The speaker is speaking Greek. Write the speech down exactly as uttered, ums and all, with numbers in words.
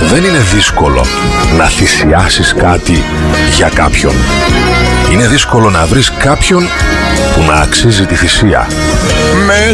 Δεν είναι δύσκολο να θυσιάσεις κάτι για κάποιον. Είναι δύσκολο να βρεις κάποιον που να αξίζει τη θυσία. Με